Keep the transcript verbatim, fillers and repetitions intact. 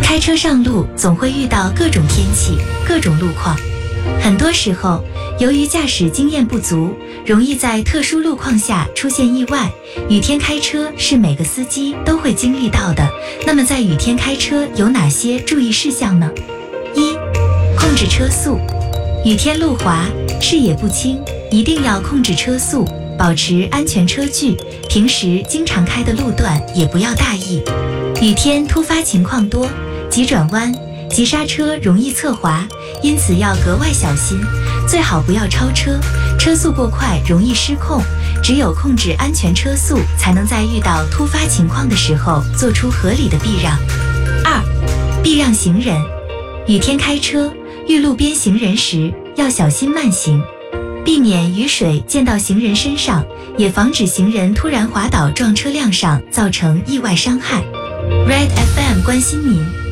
开车上路总会遇到各种天气、各种路况，很多时候由于驾驶经验不足，容易在特殊路况下出现意外。雨天开车是每个司机都会经历到的，那么在雨天开车有哪些注意事项呢？一、控制车速。雨天路滑，视野不清，一定要控制车速，保持安全车距。平时经常开的路段也不要大意。雨天突发情况多，急转弯、急刹车容易侧滑，因此要格外小心，最好不要超车，车速过快容易失控，只有控制安全车速，才能在遇到突发情况的时候做出合理的避让。二、避让行人。雨天开车，遇路边行人时要小心慢行，避免雨水溅到行人身上，也防止行人突然滑倒撞车辆上，造成意外伤害。Red F M 关心您。